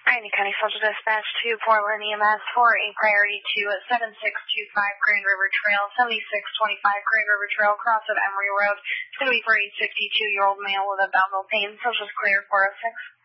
Miami County Social Dispatch to Portland EMS for a priority to 7625 Grand River Trail, 7625 Grand River Trail, cross of Emory Road. It's going to be for a 52-year-old male with abdominal pain. Social's clear 406.